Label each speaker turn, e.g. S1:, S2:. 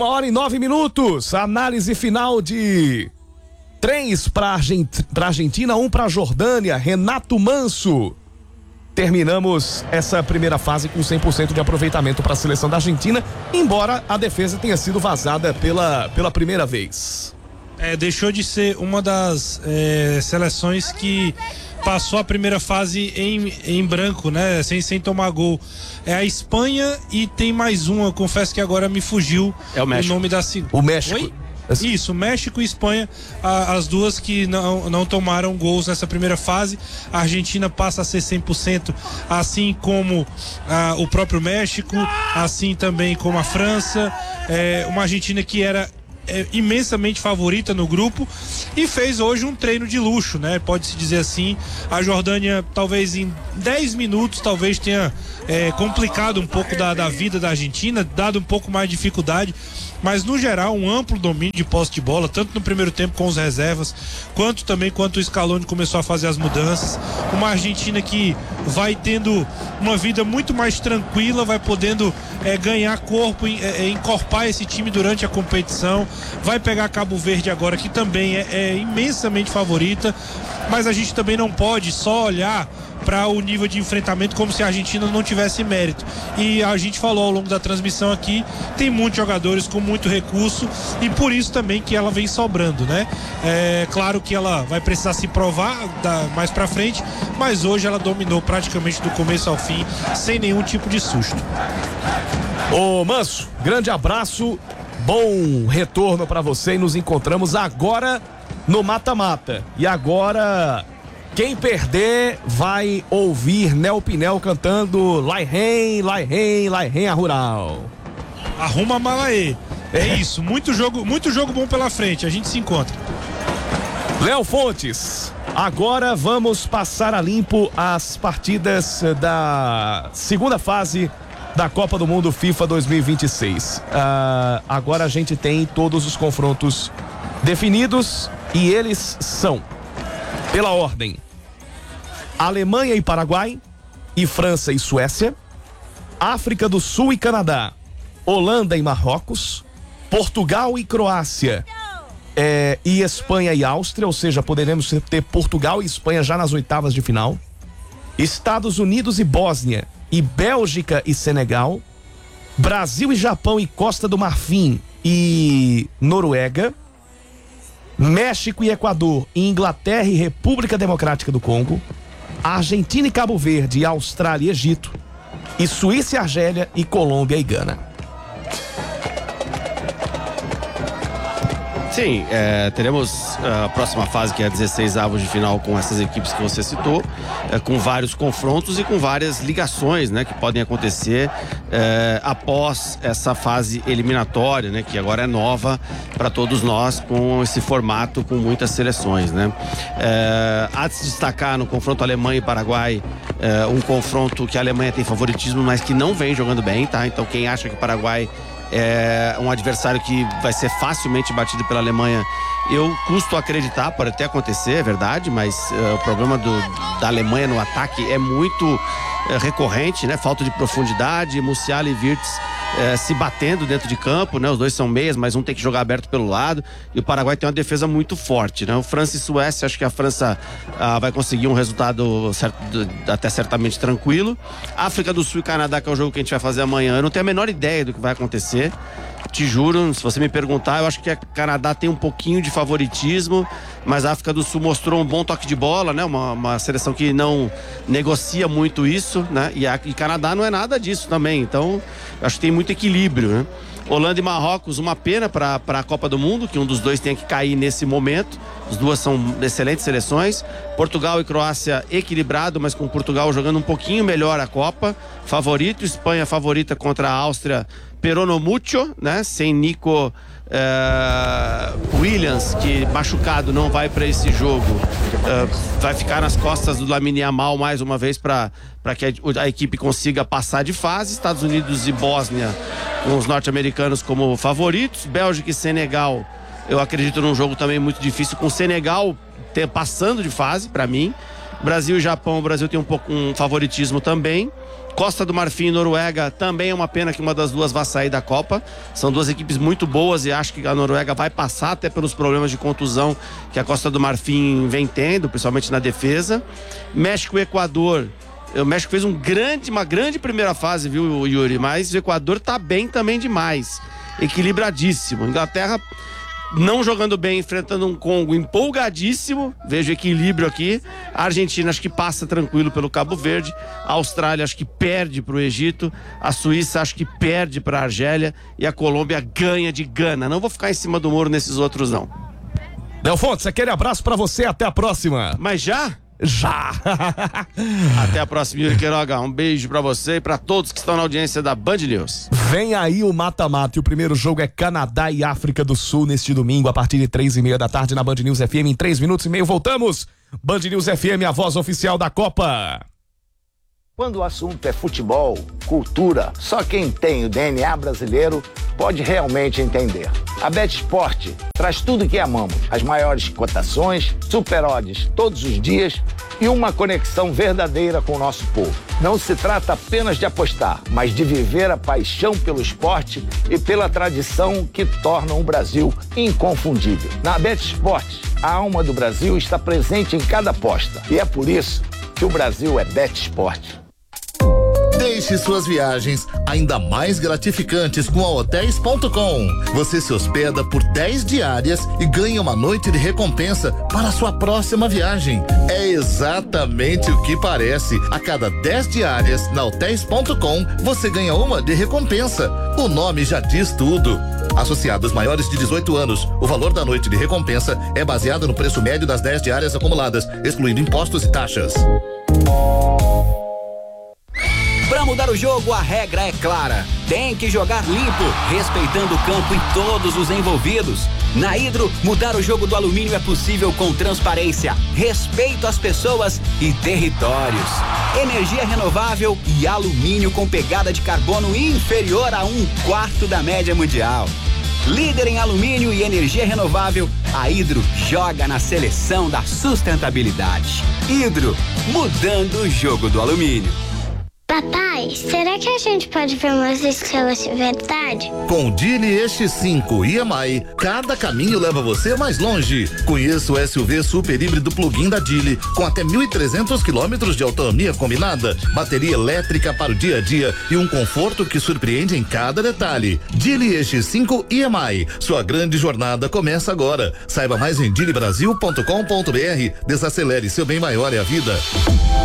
S1: 1h09. Análise final de 3 para Argentina, 1 para Jordânia. Renato Manso. Terminamos essa primeira fase com 100% de aproveitamento para a seleção da Argentina, embora a defesa tenha sido vazada pela primeira vez.
S2: Deixou de ser uma das seleções que passou a primeira fase em branco, né? Sem tomar gol. É a Espanha e tem mais uma, eu confesso que agora me fugiu
S3: o México.
S2: nome da segunda.
S1: O México.
S2: Oi? Isso, México e Espanha, as duas que não tomaram gols nessa primeira fase. A Argentina passa a ser 100%, assim como o próprio México, assim também como a França. Uma Argentina que era imensamente favorita no grupo e fez hoje um treino de luxo, né? Pode-se dizer assim. A Jordânia talvez em 10 minutos talvez tenha complicado um pouco da vida da Argentina, dado um pouco mais de dificuldade, mas no geral um amplo domínio de posse de bola, tanto no primeiro tempo com os reservas, quanto o Scaloni começou a fazer as mudanças. Uma Argentina que vai tendo uma vida muito mais tranquila, vai podendo ganhar corpo, encorpar esse time durante a competição. Vai pegar Cabo Verde agora, que também é imensamente favorita, mas a gente também não pode só olhar para o nível de enfrentamento como se a Argentina não tivesse mérito. E a gente falou ao longo da transmissão aqui, tem muitos jogadores com muito recurso e por isso também que ela vem sobrando, né? Claro que ela vai precisar se provar mais para frente, mas hoje ela dominou praticamente do começo ao fim, sem nenhum tipo de susto.
S1: Ô Manso, grande abraço, bom retorno para você e nos encontramos agora no mata-mata. E agora quem perder vai ouvir Nel Pinel cantando Lai Rem, a Rural.
S2: Arruma a mala aí. É isso, muito jogo bom pela frente, a gente se encontra.
S1: Léo Fontes, agora vamos passar a limpo as partidas da segunda fase da Copa do Mundo FIFA 2026. Agora a gente tem todos os confrontos definidos e eles são, pela ordem: Alemanha e Paraguai, e França e Suécia, África do Sul e Canadá, Holanda e Marrocos, Portugal e Croácia, e Espanha e Áustria, ou seja, poderemos ter Portugal e Espanha já nas oitavas de final, Estados Unidos e Bósnia, e Bélgica e Senegal, Brasil e Japão e Costa do Marfim e Noruega, México e Equador, e Inglaterra e República Democrática do Congo, Argentina e Cabo Verde, e Austrália e Egito, e Suíça e Argélia, e Colômbia e Gana.
S3: Sim, teremos a próxima fase, que é a 16avos de final, com essas equipes que você citou, com vários confrontos e com várias ligações, né, que podem acontecer após essa fase eliminatória, né, que agora é nova para todos nós, com esse formato, com muitas seleções, né. Há de se destacar no confronto Alemanha e Paraguai, um confronto que a Alemanha tem favoritismo, mas que não vem jogando bem, tá? Então quem acha que o Paraguai é um adversário que vai ser facilmente batido pela Alemanha, eu custo acreditar, pode até acontecer, é verdade, mas o problema da Alemanha no ataque é muito recorrente, né? Falta de profundidade, Musiala e Wirtz se batendo dentro de campo, né? Os dois são meias, mas um tem que jogar aberto pelo lado, e o Paraguai tem uma defesa muito forte, né? O França e Suécia, acho que a França vai conseguir um resultado até certamente tranquilo. África do Sul e Canadá, que é o jogo que a gente vai fazer amanhã, eu não tenho a menor ideia do que vai acontecer, te juro. Se você me perguntar, eu acho que a Canadá tem um pouquinho de favoritismo, mas a África do Sul mostrou um bom toque de bola, né? Uma seleção que não negocia muito isso, né? E Canadá não é nada disso também, então acho que tem muito equilíbrio, né? Holanda e Marrocos, uma pena para a Copa do Mundo, que um dos dois tenha que cair nesse momento. As duas são excelentes seleções. Portugal e Croácia equilibrado, mas com Portugal jogando um pouquinho melhor a Copa. Favorito, Espanha favorita contra a Áustria, pero no mucho, né? Sem Nico Williams, que machucado não vai para esse jogo, vai ficar nas costas do Lamine Yamal mais uma vez para que a equipe consiga passar de fase. Estados Unidos e Bósnia com os norte-americanos como favoritos. Bélgica e Senegal, eu acredito num jogo também muito difícil, com o Senegal passando de fase para mim, Brasil e Japão, o Brasil tem um favoritismo também. Costa do Marfim e Noruega, também é uma pena que uma das duas vá sair da Copa. São duas equipes muito boas e acho que a Noruega vai passar, até pelos problemas de contusão que a Costa do Marfim vem tendo, principalmente na defesa. México e Equador. O México fez uma grande primeira fase, viu, Yuri? Mas o Equador tá bem também demais. Equilibradíssimo. Inglaterra não jogando bem, enfrentando um Congo empolgadíssimo. Vejo equilíbrio aqui. A Argentina acho que passa tranquilo pelo Cabo Verde. A Austrália acho que perde pro Egito. A Suíça acho que perde pra Argélia. E a Colômbia ganha de Gana. Não vou ficar em cima do muro nesses outros, não.
S1: Léo Fontes, aquele abraço pra você. Até a próxima.
S3: Mas já?
S1: Já!
S3: Até a próxima, Yuri Queiroga. Um beijo pra você e pra todos que estão na audiência da Band News.
S1: Vem aí o mata-mata e o primeiro jogo é Canadá e África do Sul neste domingo a partir de 3:30 da tarde na Band News FM. Em 3 minutos e meio voltamos. Band News FM, a voz oficial da Copa.
S4: Quando o assunto é futebol, cultura, só quem tem o DNA brasileiro pode realmente entender. A BetSport traz tudo que amamos, as maiores cotações, super odds todos os dias e uma conexão verdadeira com o nosso povo. Não se trata apenas de apostar, mas de viver a paixão pelo esporte e pela tradição que tornam o Brasil inconfundível. Na BetSport, a alma do Brasil está presente em cada aposta e é por isso que o Brasil é BetSport.
S5: Deixe suas viagens ainda mais gratificantes com a Hotéis.com. Você se hospeda por 10 diárias e ganha uma noite de recompensa para a sua próxima viagem. É exatamente o que parece. A cada 10 diárias na Hotéis.com, você ganha uma de recompensa. O nome já diz tudo. Associados maiores de 18 anos, o valor da noite de recompensa é baseado no preço médio das 10 diárias acumuladas, excluindo impostos e taxas.
S6: Para mudar o jogo, a regra é clara. Tem que jogar limpo, respeitando o campo e todos os envolvidos. Na Hidro, mudar o jogo do alumínio é possível com transparência, respeito às pessoas e territórios. Energia renovável e alumínio com pegada de carbono inferior a 1/4 da média mundial. Líder em alumínio e energia renovável, a Hidro joga na seleção da sustentabilidade. Hidro, mudando o jogo do alumínio.
S7: Papai, será que a gente pode ver umas estrelas de verdade?
S5: Com o Geely X5 EMI, cada caminho leva você mais longe. Conheça o SUV super híbrido plug-in da Geely, com até 1.300 quilômetros de autonomia combinada, bateria elétrica para o dia a dia e um conforto que surpreende em cada detalhe. Geely X5 EMI, sua grande jornada começa agora. Saiba mais em geelybrasil.com.br. Desacelere, seu bem maior é a vida.